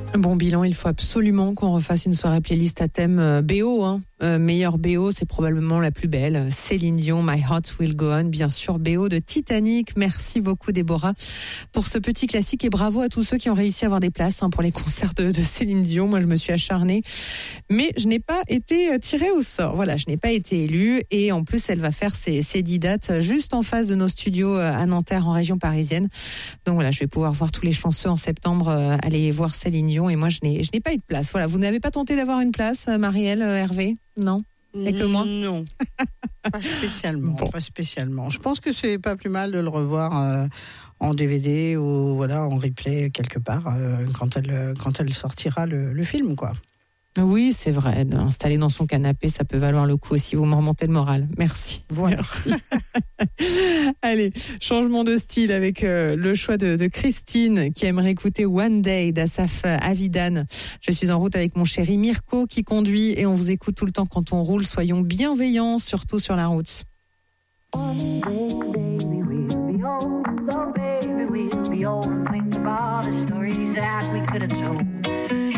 Bon bilan, il faut absolument qu'on refasse une soirée playlist à thème BO. Meilleure BO, c'est probablement la plus belle. Céline Dion, My Heart Will Go On, bien sûr, BO de Titanic. Merci beaucoup Déborah pour ce petit classique et bravo à tous ceux qui ont réussi à avoir des places pour les concerts de Céline Dion. Moi, je me suis acharnée, mais je n'ai pas été tirée au sort. Voilà, je n'ai pas été élue et en plus, elle va faire ses 10 dates juste en face de nos studios à Nanterre, en région parisienne. Donc voilà, je vais pouvoir voir tous les chanceux en septembre aller voir Céline Dion et moi, je n'ai pas eu de place. Voilà, vous n'avez pas tenté d'avoir une place, Marielle, Hervé? Non? Et que moi? Non, pas spécialement, bon. Pas spécialement. Je pense que c'est pas plus mal de le revoir en DVD ou voilà en replay quelque part quand elle sortira le film, quoi. Oui, c'est vrai. Installer dans son canapé, ça peut valoir le coup aussi. Vous me remontez le moral. Merci. Voilà. Merci. Allez, changement de style avec le choix de Christine qui aimerait écouter One Day d'Asaf Avidan. Je suis en route avec mon chéri Mirko qui conduit et on vous écoute tout le temps quand on roule. Soyons bienveillants, surtout sur la route. One day, baby.